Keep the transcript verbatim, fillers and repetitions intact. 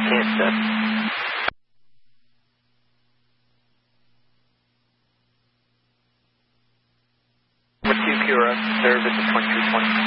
Cancer. Number two, Pura, service at twenty-three twenty.